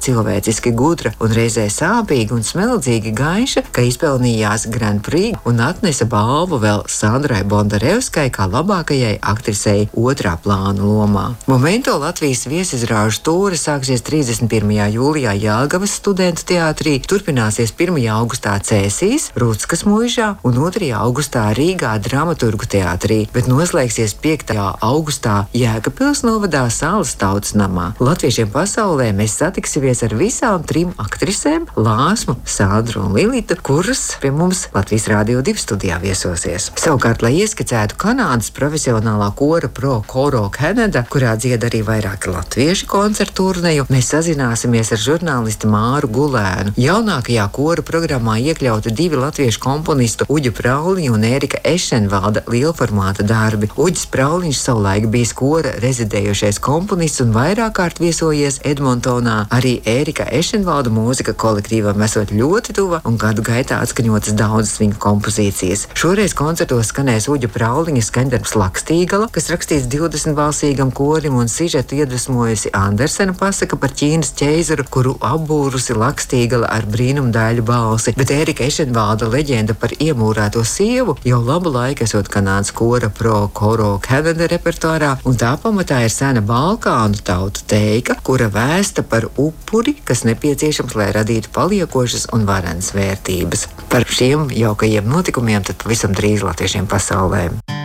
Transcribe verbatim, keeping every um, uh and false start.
cilvēciski gudra un reizē sāpīga un smeldzīgi gaiša, ka izpelnījās Grand Prix un atnesa balvu vēl Sandrai Bondarevskai kā labākajai aktrisei otrā plāna lomā. Momento Latvijas viesizrāžu tūre sāksies trīsdesmit pirmajā jūlijā Jelgavas studentu teātrī, turpināsies pirmajā augustā Cēsīs, Ruckas muižā un otrajā augustā Rīgā Dramaturgu teātrī, bet noslēgsies piektajā augustā Jēkabpils novadā Salas tautas namā. Latviešiem pasaulē mēs satiksimies ar visām trim aktrisēm - Lāsmu, Sandru un Lilitu, kuras pie mums Latvijas Rādio divi studijā viesosies. Savukārt, lai ieskicētu Kanādas profesionālā kora Pro Coro Canada, kurā dzied arī vairāki latvieši koncertu turneju, mēs sazināsimies ar žurnālisti Māru Gulēnu. Jaunākajā kora programmā iekļauti divi latviešu komponistu Uģa Prauliņa un Ērika Ešenvalda lielformāta darbi. Uģis Prauliņš savulaik bijis kora rezidējošais komponists un vairāk kārt viesojies Edmontonā. Arī Ērika Ešenvalda mūzika kolektīvam esot ļoti tuva un gadu gaitā atskaņotas daudzas viņa kompozīcijas. Šoreiz koncertos skanēs Uģa Prauliņa skaņdarbs Lakstīgala, kas rakstīts divdesmit balsīgam korim un sižetu iedvesmojusi Andersena pasaka par Ķīnas ķeizaru, kuru apbūrusi Lakstīgala ar brīnumdāļu balsi, bet Ērika Ešenvalda leģenda par iemūrēto sievu jau labu laiku esot Kanādas kora Pro Coro Canada repertuārā, un tā pamatā ir sena balkānu tautu teika, kura vēsta par upuri, kas nepieciešams, lai radītu paliekošas un varenas vērtības. Par šiem jaukajiem notikumiem tad pavisam drīz latviešiem pasaulē.